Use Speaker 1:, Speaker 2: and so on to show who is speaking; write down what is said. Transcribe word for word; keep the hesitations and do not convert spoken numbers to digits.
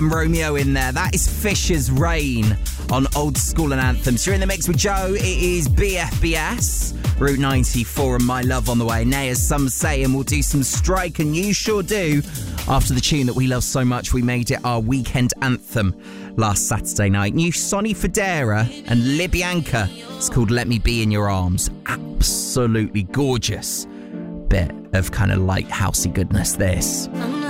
Speaker 1: Romeo in there. That is Fisher's Rain on Old School and Anthems. You're in the mix with Joe. It is B F B S, Route ninety-four, and My Love on the way. Nay, as some say, and we'll do some Strike, and you sure do. After the tune that we love so much, we made it our weekend anthem last Saturday night. New Sonny Fodera and Libyanka. It's called Let Me Be in Your Arms. Absolutely gorgeous bit of kind of light housey goodness, this.